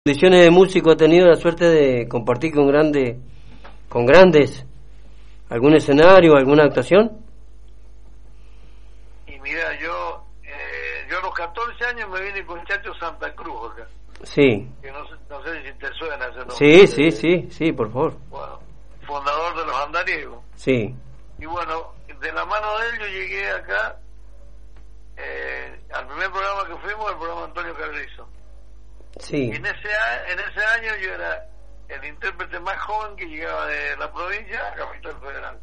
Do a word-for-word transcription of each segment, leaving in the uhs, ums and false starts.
Condiciones de músico, ha tenido la suerte de compartir con grandes, con grandes, algún escenario, alguna actuación. Y mira, yo, eh, yo a los catorce años me vine con Chacho Santa Cruz acá. Sí. Que no, no sé si te suena ese nombre. Sí, sí, sí, sí, por favor. Bueno, fundador de los Andariegos. Sí. Y bueno, de la mano de él yo llegué acá, eh, al primer programa que fuimos, el programa Antonio Carrizo. Sí. Y en ese, en ese año yo era el intérprete más joven que llegaba de la provincia a Capital Federal.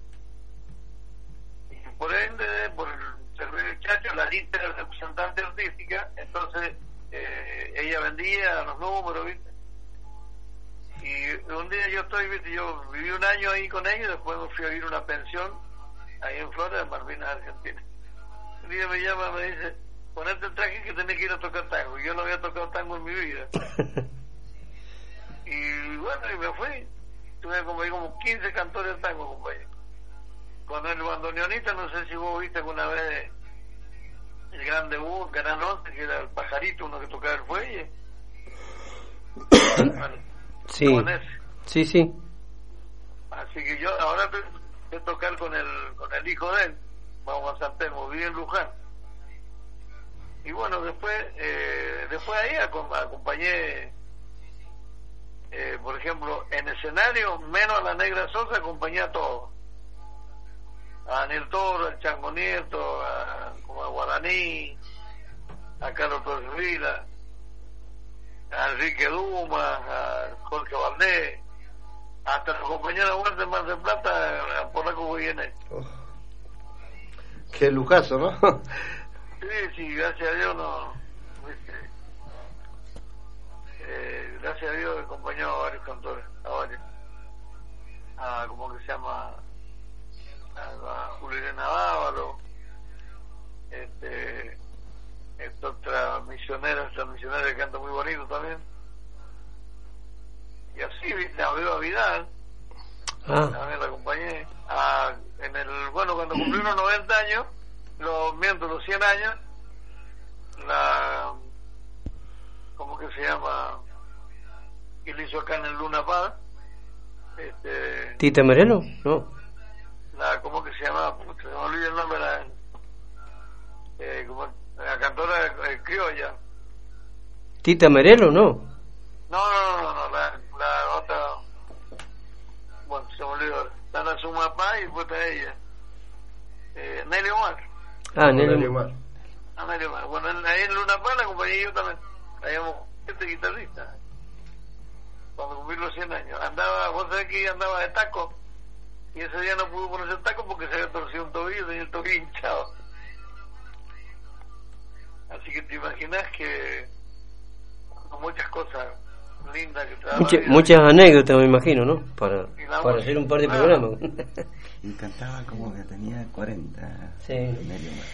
Y por ende, por el servicio de Chacho, la lista era representante artística, entonces eh, ella vendía los números, ¿viste? Y un día yo estoy, ¿viste? Yo viví un año ahí con ella y después me fui a vivir una pensión ahí en Florida, en Malvinas, Argentina. Un día me llama y me dice: ponete el traje que tenés que ir a tocar tango. Yo no había tocado tango en mi vida. Y bueno, y me fui. Tuve como, como quince cantores de tango, compañero. Con el bandoneonista, no sé si vos viste alguna vez el gran debut, Canal once, que era el pajarito, uno que tocaba el fuelle. Bueno, sí. Con ese. Sí, sí. Así que yo ahora voy a tocar con el, con el hijo de él. Vamos a San Telmo, vive en Luján. Y bueno, después eh, después ahí acompañé, eh, por ejemplo, en escenario, menos a la Negra Sosa, acompañé a todos. A Daniel Toro, al Chango Nieto, a, como a Guaraní, a Carlos Torres Vila, a Enrique Dumas, a Jorge Valdés, hasta la compañera Huerta de Mar del Plata, a Polaco Goyenet. Oh. Qué lujazo, ¿no? Sí, sí, gracias a Dios no, ¿viste? Eh, gracias a Dios he acompañado a varios cantores, a varios, a, ¿cómo que se llama? A, a Juliana Bávaro, este, esta otra misionera, esta misionera que canta muy bonito también, y así, ¿viste? A Beba Vidal, ah. también la acompañé, a, en el, bueno, cuando cumplí unos noventa años, los miento, los cien años, la, ¿cómo que se llama? Que le hizo acá en el Luna Paz, este, ¿Tita Merelo? No. La, ¿cómo que se llama? Puta, se me olvida el nombre, la, eh, como, la cantora eh, criolla. ¿Tita Merelo? No. No, no, no, no, la, la otra, bueno, se me olvidó, está la Sumapá y después está ella, eh, Nelly Omar. Ah, Nelly Omar. Ah, Nelly Omar. Bueno, ahí en Luna Paz la acompañé yo también. Ahí éramos este guitarrista. Cuando cumplí los cien años. Andaba, vos sabés que andaba de taco. Y ese día no pudo ponerse taco porque se había torcido un tobillo, tenía el tobillo hinchado. Así que te imaginas que muchas cosas lindas que te da Mucha, la vida. Muchas anécdotas, me imagino, ¿no? Para, para música, hacer un par de ah, programas. Y cantaba como que tenía cuarenta. Sí. Medio más.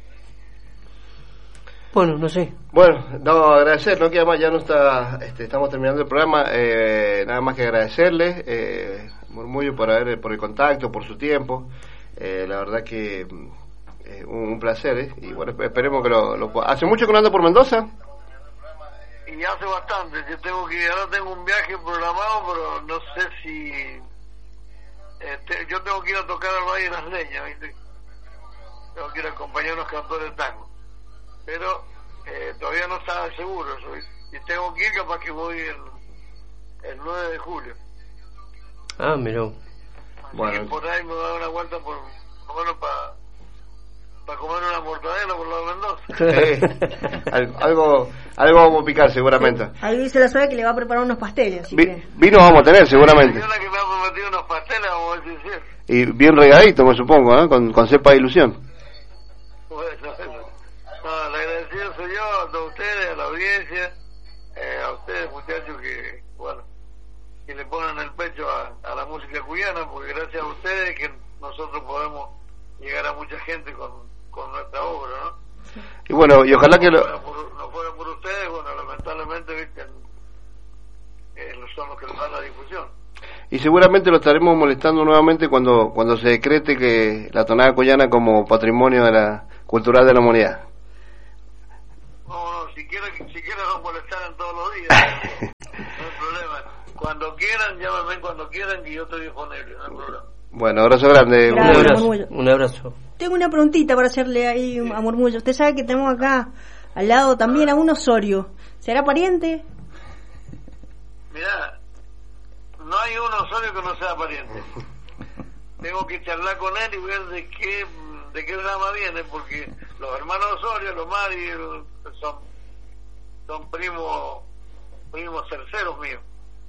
Bueno, no sé. Bueno, no, agradecer, no queda más, ya no está, este, estamos terminando el programa, eh, nada más que agradecerles, eh, Murmullo por haber, por el contacto, por su tiempo, eh, la verdad que eh, un, un placer, eh, y bueno, esperemos que lo, lo pueda. ¿Hace mucho que no anda por Mendoza? Y hace bastante, yo tengo que, ahora tengo un viaje programado, pero no sé si, este, yo tengo que ir a tocar al Valle de las Leñas, ¿viste? Tengo que ir a acompañar a unos cantores de tango. Pero eh, todavía no estaba seguro eso, y tengo que ir, capaz que voy el, el nueve de julio. Ah, miró. Así Bueno. que por ahí me voy a dar una vuelta por, por bueno, para para comer una mortadela por lo de Mendoza. Sí, algo, algo, algo vamos a picar seguramente. Sí. Ahí dice la Zoe que le va a preparar unos pasteles, así Vi, que... vino vamos a tener seguramente. Hay una que me ha prometido unos pasteles, vamos a ver si es cierto. Y bien regadito, me supongo, ¿eh? con, con cepa de ilusión. Bueno, bueno. No, el agradecido soy yo, a todos ustedes, a la audiencia, eh, a ustedes muchachos que, bueno, que le ponen el pecho a, a la música cuyana, porque gracias a ustedes que nosotros podemos llegar a mucha gente con, con nuestra obra, ¿no? Y bueno, y ojalá que lo... No fuera por, no fuera por ustedes, bueno, lamentablemente, viste, eh, son los que nos dan la difusión. Y seguramente lo estaremos molestando nuevamente cuando cuando se decrete que la tonada cuyana como patrimonio de la cultural de la humanidad. No, no, si siquiera, siquiera nos molestaran todos los días. No hay problema. Cuando quieran, llámame cuando quieran y yo estoy disponible, no hay problema. Bueno, abrazo grande. Un Gracias, abrazo. Murmullo. Un abrazo. Tengo una preguntita para hacerle ahí a Murmullo. Usted sabe que tenemos acá al lado también a un Osorio. ¿Será pariente? Mirá, no hay un Osorio que no sea pariente. Tengo que charlar con él y ver de qué de qué rama viene, porque los hermanos Osorio, los Mari, son son primos primos terceros míos.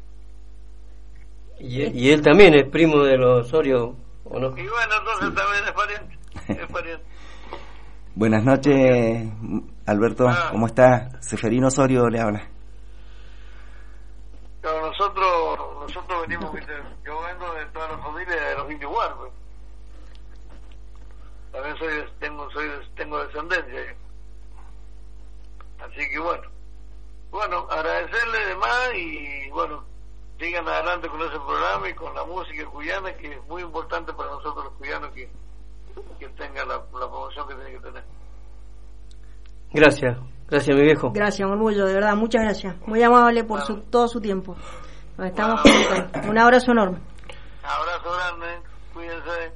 Y, y él también es primo de los Osorio, ¿o no? Y bueno, entonces también es pariente. Es pariente. Buenas noches, Alberto. Ah. ¿Cómo está? Seferino Osorio le habla. Pero nosotros nosotros venimos, ¿viste? Yo vengo de toda la familia de los indios Guardo. También soy tengo soy tengo descendencia. Así que bueno. Bueno, agradecerle de más y bueno, sigan adelante con ese programa y con la música cuyana, que es muy importante para nosotros los cuyanos que, que tenga la, la promoción que tiene que tener. Gracias, gracias mi viejo. Gracias, Murmullo, de verdad, muchas gracias. Muy amable por su, todo su tiempo. Nos estamos juntos. Un abrazo enorme. Abrazo grande, cuídense.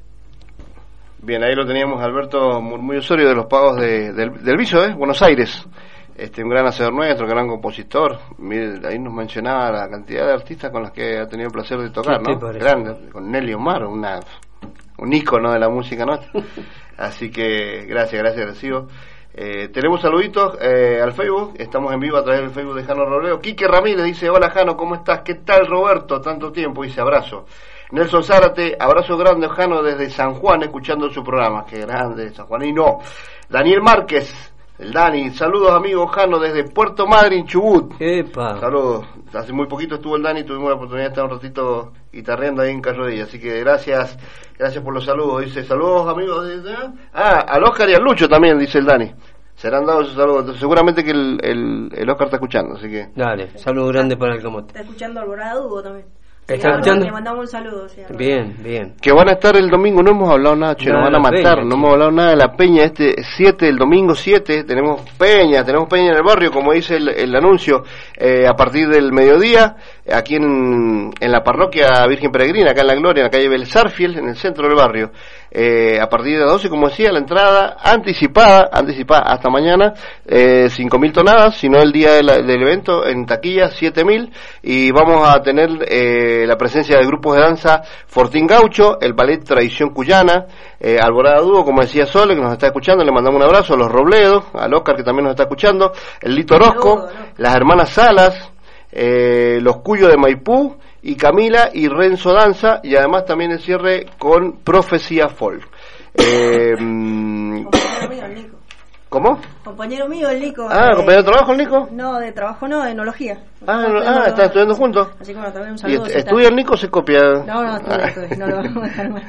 Bien, ahí lo teníamos Alberto Murmullo Osorio de los Pagos de, del, del Viso, ¿eh? Buenos Aires. Este, un gran hacedor nuestro, gran compositor. Mire, ahí nos mencionaba la cantidad de artistas con los que ha tenido el placer de tocar, ¿no? Grande, con Nelly Omar, una, un ícono de la música nuestra. Así que gracias, gracias, recibo. Eh, tenemos saluditos eh, al Facebook, estamos en vivo a través del Facebook de Jano Robledo. Quique Ramírez dice: hola Jano, ¿cómo estás? ¿Qué tal Roberto? Tanto tiempo, dice abrazo. Nelson Zárate, abrazo grande Jano desde San Juan, escuchando su programa. Qué grande, San Juanino. Daniel Márquez, el Dani, saludos amigos Jano desde Puerto Madryn, Chubut. Epa. Saludos, hace muy poquito estuvo el Dani, tuvimos la oportunidad de estar un ratito guitarreando ahí en Carrodilla, así que gracias, gracias por los saludos. Dice, saludos amigos de... Ah, al Oscar y al Lucho también, dice el Dani. Serán dados esos saludos, entonces, seguramente que el, el, el Oscar está escuchando, así que... Dale, saludo grande para el Camote. Está escuchando Alborada Hugo también. ¿Está Sí, escuchando? Le mandamos un saludo. Sí, Bien, bien. Que van a estar el domingo, no hemos hablado nada, che, nos Nada van a de la matar, peña, no che. hemos hablado nada de la peña, este siete, el domingo siete, tenemos peña, tenemos peña en el barrio, como dice el, el anuncio, eh, a partir del mediodía, aquí en, en la parroquia Virgen Peregrina, acá en La Gloria, en la calle Belsarfield, en el centro del barrio, eh, a partir de las doce, como decía, la entrada anticipada, anticipada hasta mañana, eh, cinco mil tonadas, si no el día de la, del evento, en taquilla siete mil, y vamos a tener eh, la presencia de grupos de danza Fortín Gaucho, el ballet Tradición Cuyana, eh, Alborada Dúo, como decía Sole, que nos está escuchando, le mandamos un abrazo, a los Robledos, al Oscar que también nos está escuchando, el Lito Orozco, las hermanas Salas, eh, los Cuyo de Maipú, y Camila y Renzo Danza, y además también el cierre con Profecía Folk. Eh, Compañero mío, el Nico. ¿Cómo? Compañero mío, el Nico. Ah, eh, compañero de trabajo, el Nico. No, de trabajo no, de enología. Ah, no, ah, están estudiando juntos. Así que bueno, también un ¿Y saludo. est- si está. estudia el Nico o se copia? No, no, estudia, estudia, no lo vamos a dejar mal.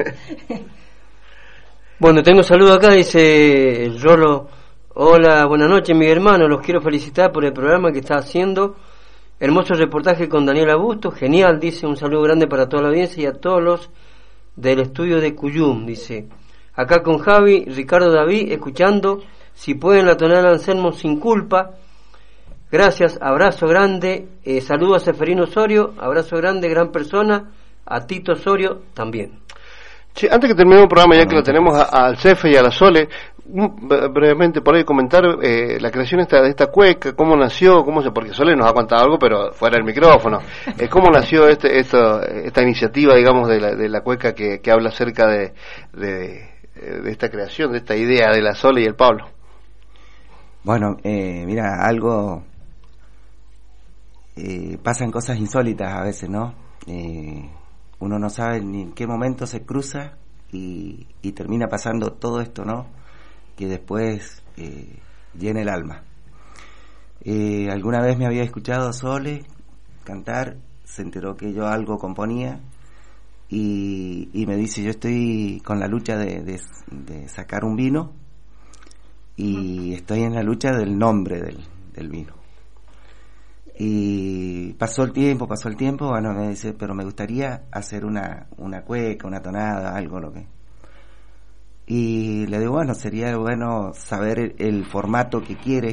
Bueno, tengo saludo acá, dice el Rolo. Hola, buenas noches, mi hermano. Los quiero felicitar por el programa que está haciendo. Hermoso reportaje con Daniela Busto. Genial, dice. Un saludo grande para toda la audiencia y a todos los del estudio de Cuyum, dice. Acá con Javi, Ricardo David, escuchando. Si pueden, la tonada de Anselmo sin culpa. Gracias, abrazo grande. Eh, saludo a Seferino Osorio. Abrazo grande, gran persona. A Tito Osorio también. Che, antes que terminemos el programa, ya que lo tenemos a- al Cefe y a la Sole, un- bre- brevemente por ahí comentar eh, la creación esta, de esta cueca, cómo nació, cómo se, porque Sole nos ha contado algo, pero fuera del micrófono, eh, cómo nació este, esto, esta iniciativa, digamos, de la, de la cueca que, que habla acerca de, de, de esta creación, de esta idea de la Sole y el Pablo. Bueno, eh, mira, algo... Eh, pasan cosas insólitas a veces, ¿no? Eh, uno no sabe ni en qué momento se cruza y, y termina pasando todo esto, ¿no? Que después eh, llena el alma. Eh, alguna vez me había escuchado a Sole cantar, se enteró que yo algo componía y, y me dice, yo estoy con la lucha de, de, de sacar un vino y estoy en la lucha del nombre del, del vino. Y pasó el tiempo, pasó el tiempo, bueno, me dice, pero me gustaría hacer una, una cueca, una tonada, algo, lo que... Y le digo, bueno, sería bueno saber el, el formato que quiere,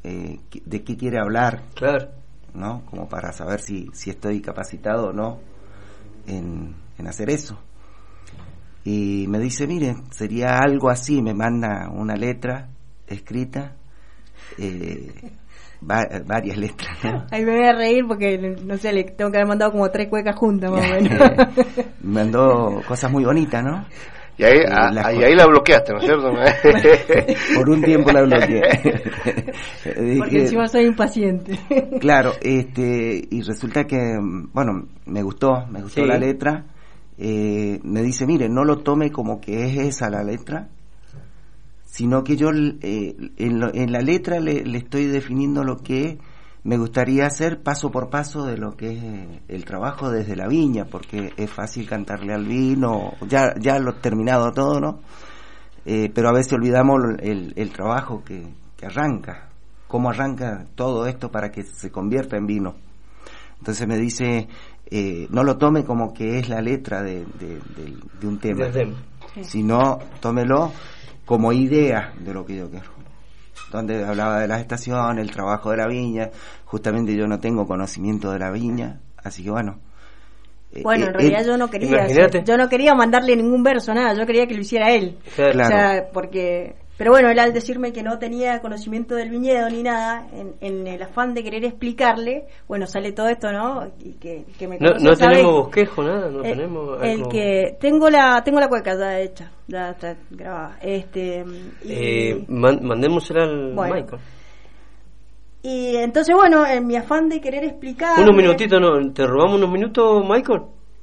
eh, de qué quiere hablar, claro, ¿no? Como para saber si, si estoy capacitado o no en, en hacer eso. Y me dice, mire, sería algo así, me manda una letra escrita, eh, va, varias letras, ¿no? Ahí me voy a reír porque, no sé, le tengo que haber mandado como tres cuecas juntas, más o menos. Me mandó cosas muy bonitas, ¿no? Y ahí, Eh, a, las y cosas. ahí la bloqueaste, ¿no es cierto? Por un tiempo la bloqueé. Porque encima soy impaciente. Claro, este, y resulta que, bueno, me gustó, me gustó Sí. la letra. Eh, me dice, mire, no lo tome como que es esa la letra, sino que yo eh, en, lo, en la letra le, le estoy definiendo lo que me gustaría hacer paso por paso de lo que es eh, el trabajo desde la viña, porque es fácil cantarle al vino, ya ya lo he terminado todo, ¿no? Eh, pero a veces olvidamos el, el trabajo que, que arranca, cómo arranca todo esto para que se convierta en vino. Entonces me dice, eh, no lo tome como que es la letra de, de, de, de un tema, Desde- sino tómelo como idea de lo que yo quiero. Donde hablaba de las estaciones, el trabajo de la viña, justamente yo no tengo conocimiento de la viña, así que bueno. eh, Bueno, en eh, realidad él- yo no quería, Imagínate. hacer- yo no quería mandarle ningún verso, nada, yo quería que lo hiciera él. Claro. O sea, porque, pero bueno, él al decirme que no tenía conocimiento del viñedo ni nada, en, en el afán de querer explicarle, bueno, sale todo esto, ¿no? Y que, que me No, conoce, no sabe tenemos bosquejo, nada, no el, tenemos el algo- que tengo la tengo la cueca ya hecha, ya está grabada. Este y, Eh, man- mandémosela al Bueno. Michael. y entonces bueno, en mi afán de querer explicar Unos minutitos, ¿no? ¿Te robamos unos minutos, Michael?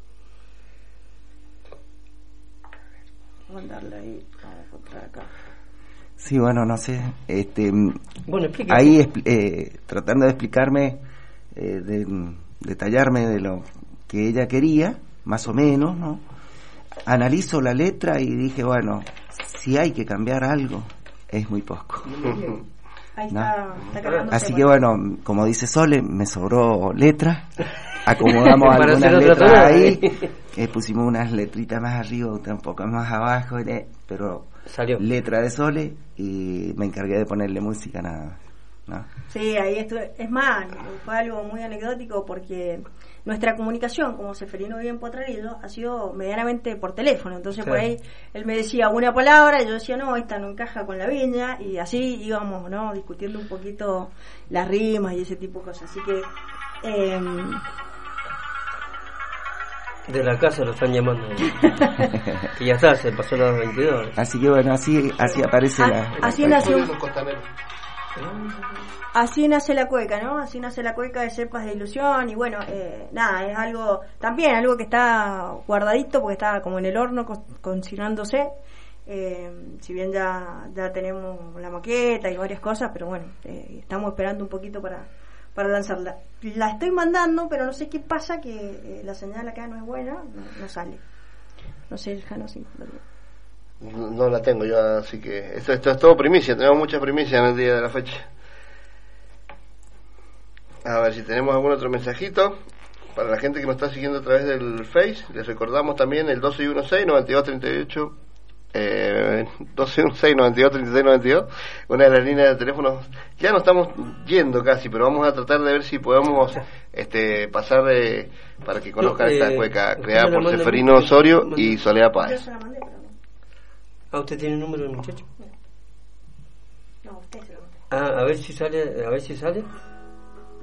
mandarle ahí, vamos a encontrar acá. Sí, bueno, no sé, este, Bueno, explique. ahí expl- eh, tratando de explicarme, eh, de detallarme de lo que ella quería, más o menos, ¿no? Analizo la letra y dije, bueno, si hay que cambiar algo, es muy poco. Ahí No. está, está cargándose, Así que bueno, como dice Sole, me sobró letra, acomodamos Para algunas hacer otra letras tonada. ahí, eh, pusimos unas letritas más arriba, otras un poco más abajo, eh, pero Salió. letra de Sole y me encargué de ponerle música nada más, ¿no? Sí, ahí estuve. Es más, fue algo muy anecdótico porque nuestra comunicación, como Seferino vive en Potrerillo, ha sido medianamente por teléfono. Entonces Claro. por ahí él me decía una palabra y yo decía, no, esta no encaja con la viña, y así íbamos, ¿no? Discutiendo un poquito las rimas y ese tipo de cosas. Así que... Eh, De la casa lo están llamando. Que ya está, se pasó las veintidós. Así que bueno, así así aparece Ah, la, la así cueca. nació. Los costaneros. Así nace la cueca, ¿no? Así nace la cueca de cepas de ilusión. Y bueno, eh, nada, es algo, también algo que está guardadito porque está como en el horno co- cocinándose. Eh, si bien ya, ya tenemos la maqueta y varias cosas, pero bueno, eh, estamos esperando un poquito para, para lanzarla. La estoy mandando, pero no sé qué pasa, que eh, la señal acá no es buena, no, no sale. No sé, Jano, sí. No, no la tengo yo, así que esto, esto es todo primicia, tenemos mucha primicia en el día de la fecha. A ver si tenemos algún otro mensajito. Para la gente que nos está siguiendo a través del Face, les recordamos también el doce dieciséis, noventa y dos treinta y ocho, eh, doce dieciséis, noventa y dos treinta y seis, noventa y dos, una de las líneas de teléfono. Ya nos estamos yendo casi, pero vamos a tratar de ver si podemos este, pasar de, para que conozcan No, eh, esta cueca usted creada me la por manda Seferino mucho, Osorio manda- y Soledad Yo Páez. se la mandé, pero no. Ah, ¿usted tiene el número del muchacho? No, usted se lo mandé. Ah, a ver si sale, a ver si sale.